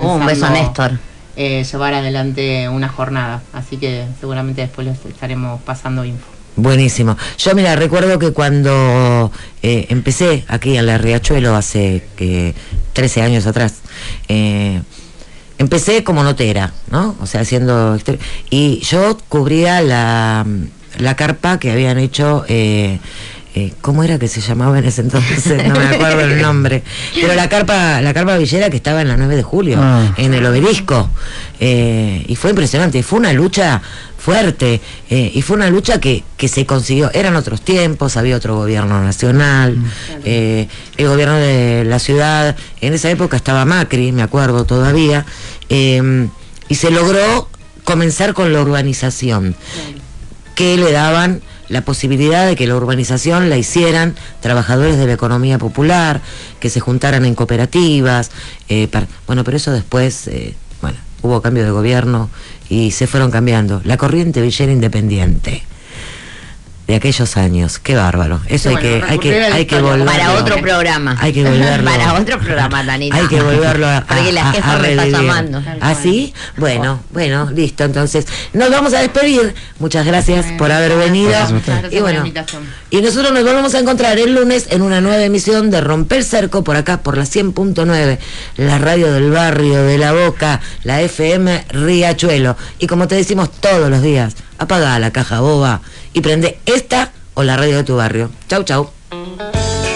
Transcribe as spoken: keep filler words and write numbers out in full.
pensando un beso a Néstor. Eh, llevar adelante una jornada, así que seguramente después les estaremos pasando info. Buenísimo. Yo, mira, recuerdo que cuando eh, empecé aquí en la Riachuelo hace eh, trece años atrás, eh, empecé como notera, ¿no? O sea, haciendo... Y yo cubría la, la carpa que habían hecho... Eh, Eh, ¿cómo era que se llamaba en ese entonces? No me acuerdo el nombre. Pero la carpa la carpa villera que estaba en la nueve de julio, ah. en el Obelisco. Eh, y fue impresionante. Y fue una lucha fuerte. Eh, y fue una lucha que, que se consiguió. Eran otros tiempos, había otro gobierno nacional. Eh, el gobierno de la ciudad, en esa época estaba Macri, me acuerdo todavía. Eh, y se logró comenzar con la urbanización, que le daban la posibilidad de que la urbanización la hicieran trabajadores de la economía popular, que se juntaran en cooperativas, eh, para, bueno, pero eso después, eh, bueno, hubo cambio de gobierno y se fueron cambiando. La corriente villera independiente de aquellos años, qué bárbaro. Eso bueno, hay que, hay que, hay que volverlo. Para otro programa. Hay que volverlo. Para otro programa, Danita. Hay que volverlo a, porque la jefa a, a me está llamando. ¿Ah, sí? Bueno, bueno, listo. Entonces, nos vamos a despedir. Muchas gracias bueno, por haber venido. Gracias y bueno, y nosotros nos volvemos a encontrar el lunes en una nueva emisión de Romper Cerco, por acá, por la cien punto nueve, la radio del barrio, de La Boca, la F M Riachuelo. Y como te decimos todos los días, apaga la caja boba y prende esta o la radio de tu barrio. Chau, chau.